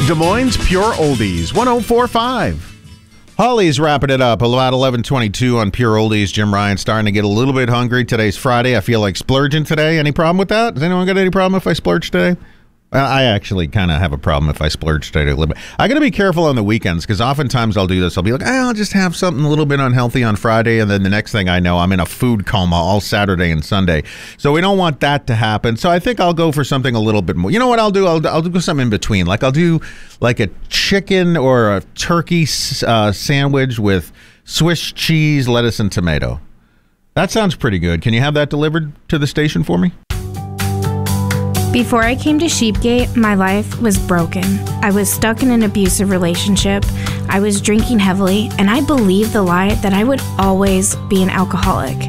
Des Moines Pure Oldies, 104.5. Holly's wrapping it up about 11:22 on Pure Oldies. Jim Ryan starting to get a little bit hungry. Today's Friday. I feel like splurging today. Any problem with that? Does anyone got any problem if I splurge today? I actually kind of have a problem if I splurge today a little bit. I got to be careful on the weekends because oftentimes I'll do this. I'll be like, I'll just have something a little bit unhealthy on Friday, and then the next thing I know, I'm in a food coma all Saturday and Sunday. So we don't want that to happen. So I think I'll go for something a little bit more. You know what I'll do? I'll do something in between. Like I'll do like a chicken or a turkey sandwich with Swiss cheese, lettuce, and tomato. That sounds pretty good. Can you have that delivered to the station for me? Before I came to Sheepgate, my life was broken. I was stuck in an abusive relationship. I was drinking heavily, and I believed the lie that I would always be an alcoholic.